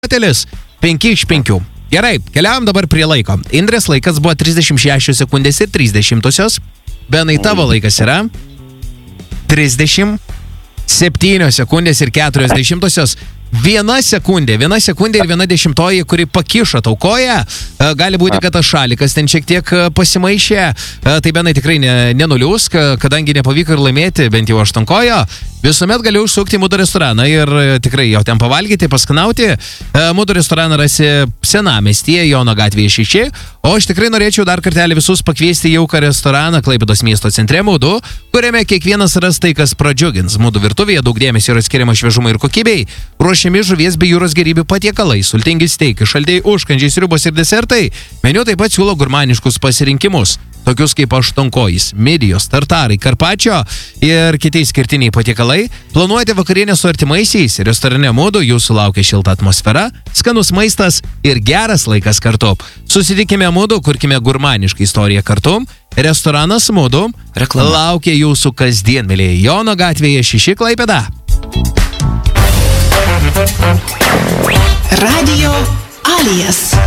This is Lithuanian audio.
Hotelis 5 iš 5. Gerai, keliavam dabar prie laiko. Indrės laikas buvo 36 sekundės ir 30. Benai, tavo laikas yra 37 sekundės ir 40. Viena sekundė ir 1/10, kuri pakišo tau koją. Gali būti, kad tas šalikas ten šiek tiek pasimaišė. Tai Benai tikrai nenuliūsk, kadangi nepavyko ir laimėti bent jau aštankojo. Visuomet galiu užsukti į Mudo restoraną ir tikrai jo ten pavalgyti, paskanauti. Mudo restoraną rasi Senamiestyje, Jono gatvėje 6. O aš tikrai norėčiau dar kartelį visus pakviesti į jauką restoraną Klaipėdos miesto centre Mudo, kuriame kiekvienas ras tai, kas pradžiugins. Mudo virtuvėje daug dėmesio yra skiriama šviežumui ir kokybei. Ruošiami žuvies bei jūros gėrybių patiekalai, sultingi steikai, šaltieji užkandžiai, sriubos ir desertai. Meniu taip pat siūlo gurmaniškus pasirinkimus, tokius kaip aštuonkojis, midijos, tartarai, karpačio ir kiti skirtiniai patiekalai. Planuojate vakarienę su artimaisiais, restorane Mudo jūsų laukia šilta atmosfera, skanus maistas ir geras laikas kartu. Susitikime Mudo, kurkime gurmanišką istoriją kartu. Restoranas Mudo laukia jūsų kasdien, mėlyje, Jono gatvėje 6 Klaipėda. Radio Alias.